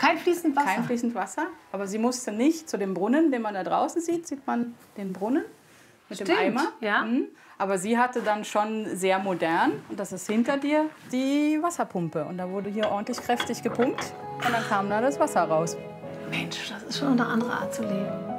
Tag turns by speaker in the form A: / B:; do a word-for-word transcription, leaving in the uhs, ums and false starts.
A: Kein fließend Wasser?
B: Kein fließend Wasser. Aber sie musste nicht zu dem Brunnen, den man da draußen sieht, sieht man den Brunnen mit
A: Stimmt,
B: dem Eimer.
A: ja.
B: Mhm. Aber sie hatte dann schon sehr modern, und das ist hinter dir, die Wasserpumpe. Und da wurde hier ordentlich kräftig gepumpt und dann kam da das Wasser raus.
A: Mensch, das ist schon eine andere Art zu leben.